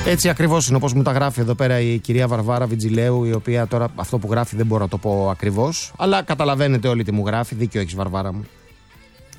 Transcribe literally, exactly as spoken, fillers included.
Έτσι ακριβώς είναι όπως μου τα γράφει εδώ πέρα η κυρία Βαρβάρα Βιτζιλέου, η οποία τώρα αυτό που γράφει δεν μπορώ να το πω ακριβώς, αλλά καταλαβαίνετε όλοι τι μου γράφει. Δίκιο έχεις, Βαρβάρα μου.